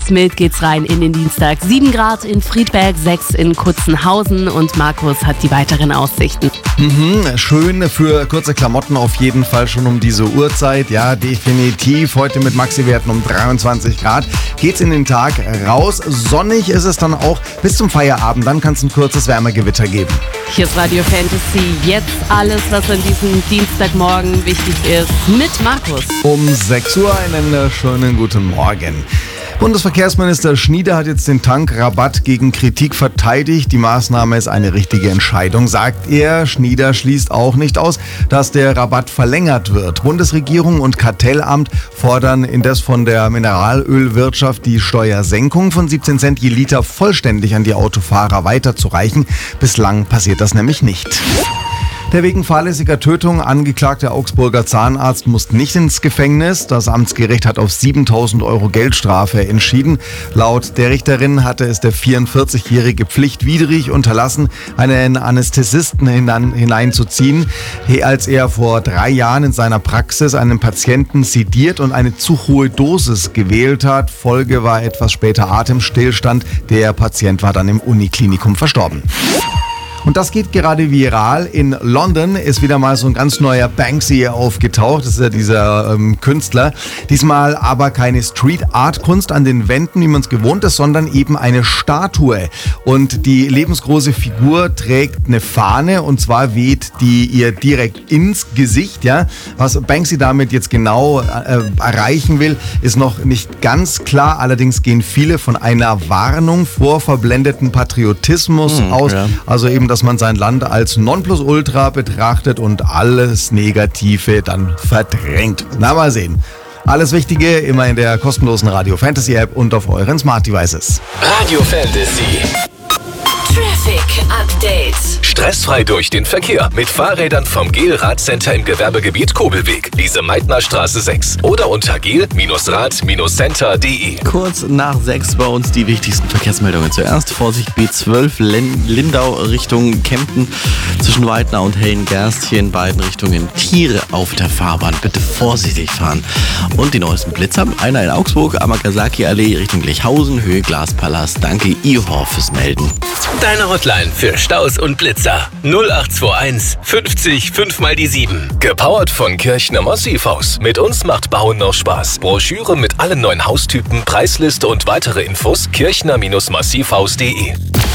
mit geht's rein in den Dienstag. 7 Grad in Friedberg, 6 in Kutzenhausen und Markus hat die weiteren Aussichten. Schön für kurze Klamotten auf jeden Fall schon um diese Uhrzeit. Ja, definitiv. Heute mit Maxi-Werten um 23 Grad geht's in den Tag raus. Sonnig ist es dann auch bis zum Feierabend. Dann kann es ein kurzes Wärmegewitter geben. Hier ist Radio Fantasy. Jetzt alles, was an diesem Dienstagmorgen wichtig ist, mit Markus. Um 6 Uhr einen schönen guten Morgen. Bundesverkehrsminister Schnieder hat jetzt den Tankrabatt gegen Kritik verteidigt. Die Maßnahme ist eine richtige Entscheidung, sagt er. Schnieder schließt auch nicht aus, dass der Rabatt verlängert wird. Bundesregierung und Kartellamt fordern indes von der Mineralölwirtschaft die Steuersenkung von 17 Cent je Liter vollständig an die Autofahrer weiterzureichen. Bislang passiert das nämlich nicht. Der wegen fahrlässiger Tötung angeklagte Augsburger Zahnarzt muss nicht ins Gefängnis. Das Amtsgericht hat auf 7.000 Euro Geldstrafe entschieden. Laut der Richterin hatte es der 44-Jährige pflichtwidrig unterlassen, einen Anästhesisten hineinzuziehen, als er vor 3 Jahren in seiner Praxis einen Patienten sediert und eine zu hohe Dosis gewählt hat. Folge war etwas später Atemstillstand. Der Patient war dann im Uniklinikum verstorben. Und das geht gerade viral. In London ist wieder mal so ein ganz neuer Banksy aufgetaucht. Das ist ja dieser Künstler. Diesmal aber keine Street-Art-Kunst an den Wänden, wie man es gewohnt ist, sondern eben eine Statue. Und die lebensgroße Figur trägt eine Fahne und zwar weht die ihr direkt ins Gesicht. Ja? Was Banksy damit jetzt genau erreichen will, ist noch nicht ganz klar. Allerdings gehen viele von einer Warnung vor verblendeten Patriotismus aus. Ja. Also eben, dass man sein Land als Nonplusultra betrachtet und alles Negative dann verdrängt. Na, mal sehen. Alles Wichtige immer in der kostenlosen Radio Fantasy App und auf euren Smart Devices. Radio Fantasy. Traffic Update. Stressfrei durch den Verkehr mit Fahrrädern vom GEL-Radcenter im Gewerbegebiet Kobelweg, Lise Meitner Straße 6 oder unter gel-rad-center.de. Kurz nach 6 bei uns die wichtigsten Verkehrsmeldungen. Zuerst Vorsicht B12 Lindau Richtung Kempten zwischen Weidner und Hellengerstchen in beiden Richtungen Tiere auf der Fahrbahn. Bitte vorsichtig fahren. Und die neuesten Blitzer. Einer in Augsburg, Amakasaki Allee Richtung Lechhausen, Höhe Glaspalast. Danke Ihor fürs Melden. Deine Hotline für Staus und Blitzer 0821 50 5 mal die 7. Gepowert von Kirchner Massivhaus. Mit uns macht Bauen noch Spaß. Broschüre mit allen neuen Haustypen, Preisliste und weitere Infos kirchner-massivhaus.de.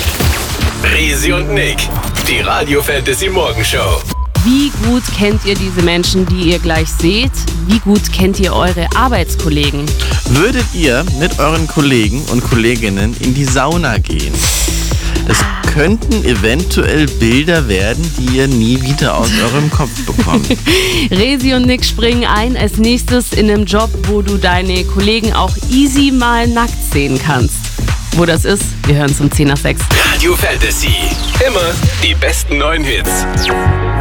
Risi und Nick, die Radio Fantasy Morgenshow. Wie gut kennt ihr diese Menschen, die ihr gleich seht? Wie gut kennt ihr eure Arbeitskollegen? Würdet ihr mit euren Kollegen und Kolleginnen in die Sauna gehen? Das könnten eventuell Bilder werden, die ihr nie wieder aus eurem Kopf bekommt. Resi und Nick springen ein als nächstes in einem Job, wo du deine Kollegen auch easy mal nackt sehen kannst. Wo das ist, wir hören es um 10 nach 6. Radio Fantasy. Immer die besten neuen Hits.